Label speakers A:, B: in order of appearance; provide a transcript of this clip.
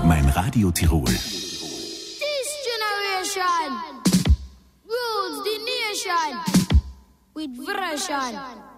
A: Mein Radio Tirol.
B: This generation rules the nation with version.